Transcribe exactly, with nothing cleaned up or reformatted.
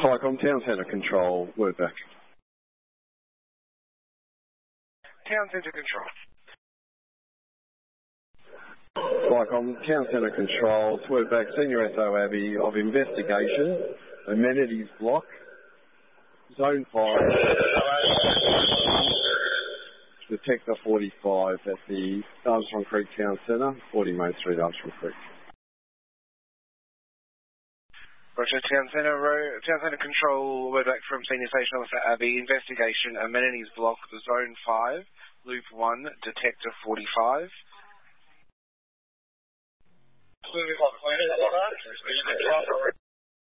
Flycom Town Centre Control, word back. Town Centre Control. Flycom Town Centre Control, word back, Senior S O Abbey of investigation, amenities block, zone five, detector forty-five at the Armstrong Creek Town Centre, forty Main Street, Armstrong Creek. Roger, Town Centre, Ro- Town Centre Control, word back from Senior Station Officer Abbey, investigation, amenities block, zone five, loop one, detector forty-five.